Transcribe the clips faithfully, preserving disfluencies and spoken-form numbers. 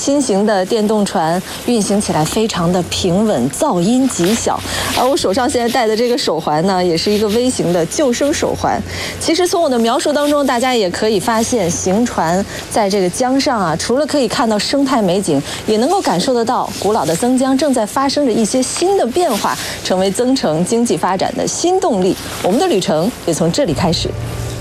新型的电动船运行起来非常的平稳，噪音极小。而我手上现在戴的这个手环呢，也是一个微型的救生手环。其实从我的描述当中，大家也可以发现，行船在这个江上啊，除了可以看到生态美景，也能够感受得到古老的曾江正在发生着一些新的变化，成为增城经济发展的新动力。我们的旅程也从这里开始。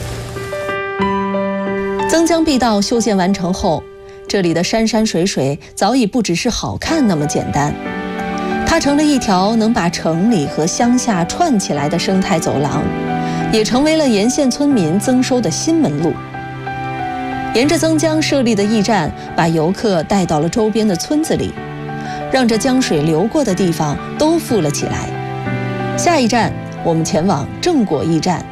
曾江碧道修建完成后，这里的山山水水早已不只是好看那么简单，它成了一条能把城里和乡下串起来的生态走廊，也成为了沿线村民增收的新门路。沿着曾江设立的驿站，把游客带到了周边的村子里，让这江水流过的地方都富了起来。下一站，我们前往正果驿站。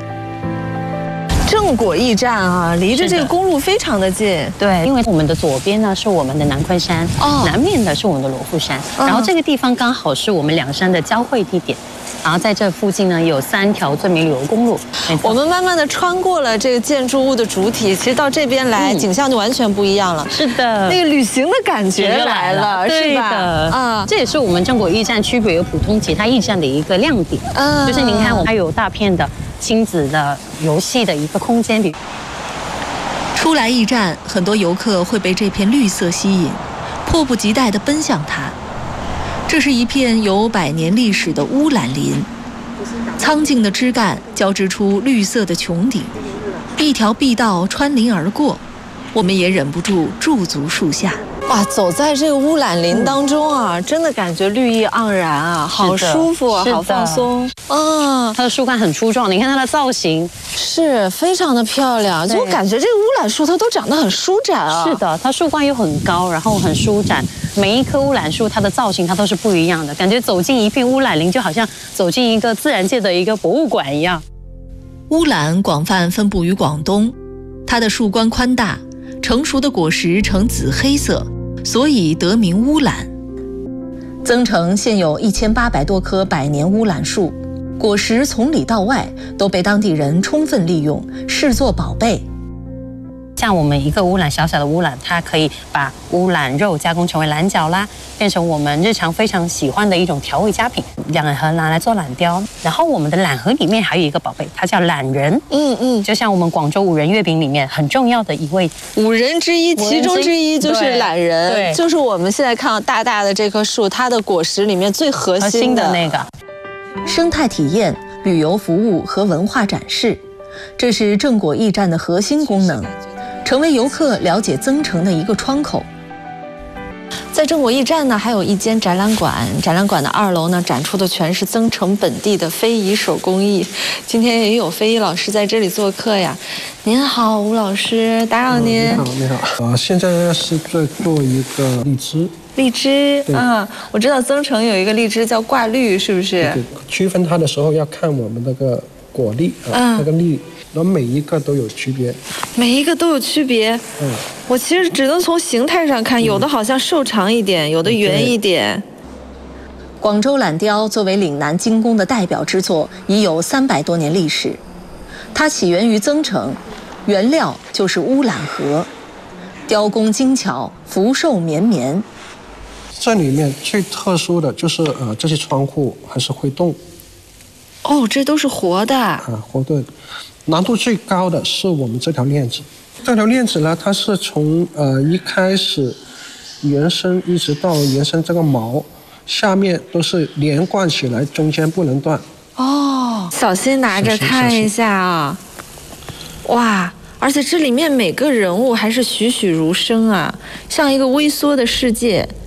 正果驿站啊，离着这个公路非常的近。 对，因为我们的左边呢是我们的南昆山，哦，南面的是我们的罗浮山，然后这个地方刚好是我们两山的交汇地点。然后在这附近呢有三条最美旅游公路。 我们慢慢的穿过了这个建筑物的主体，其实到这边来，嗯、景象就完全不一样了。 是的， 那个旅行的感觉来了， 是吧？啊，这也是我们正果驿站区别于普通其他驿站的一个亮点。嗯，就是您看，我们还有大片的亲子的游戏的一个空间。 出来驿站，很多游客会被这片绿色吸引，迫不及待地奔向它。这是一片有百年历史的乌兰林，苍劲的枝干交织出绿色的穹顶，一条碧道穿林而过，我们也忍不住驻足树下。哇，走在这个乌兰林当中啊，真的感觉绿意盎然啊，好舒服啊，好放松。 嗯，它的树干很粗壮，你看它的造型是非常的漂亮，就我感觉这个乌兰树它都长得很舒展啊。 是的，它树冠又很高，然后很舒展。每一棵乌兰树它的造型它都是不一样的，感觉走进一片乌兰林，就好像走进一个自然界的一个博物馆一样。 乌兰广泛分布于广东，它的树冠宽大，成熟的果实呈紫黑色，所以得名乌兰。增城现有一千八百多棵百年乌兰树，果实从里到外都被当地人充分利用，视作宝贝。 像我们一个乌兰小小的乌兰，它可以把乌兰肉加工成为兰角啦，变成我们日常非常喜欢的一种调味佳品。两盒拿来做榄雕，然后我们的榄盒里面还有一个宝贝，它叫榄仁。嗯嗯，就像我们广州五仁月饼里面很重要的一位五仁之一，其中之一就是榄仁，对，就是我们现在看到大大的这棵树，它的果实里面最核心的那个。 生态体验、旅游服务和文化展示，这是正果驿站的核心功能。成为游客了解增城的一个窗口。在正果驿站呢，还有一间展览馆，展览馆的二楼呢，展出的全是增城本地的非遗手工艺。今天也有非遗老师在这里做客呀。您好，吴老师，打扰您。 你好，你好。啊，现在是在做一个荔枝。 荔枝啊，我知道增城有一个荔枝叫挂绿，是不是？ 对，区分它的时候要看我们那个果粒啊，那个粒。然后每一个都有区别， 每一个都有区别。嗯，我其实只能从形态上看，有的好像瘦长一点，有的圆一点。广州榄雕作为岭南精工的代表之作，已有三百多年历史。它起源于增城，原料就是乌兰荷，雕工精巧，福寿绵绵。 这里面最特殊的就是呃，这些窗户还是会动。 哦，这都是活的啊， 活的。难度最高的是我们这条链子，这条链子呢，它是从呃一开始延伸一直到延伸这个毛，下面都是连贯起来，中间不能断。哦，小心拿着看一下啊！ 哇，而且这里面每个人物还是栩栩如生啊，像一个微缩的世界。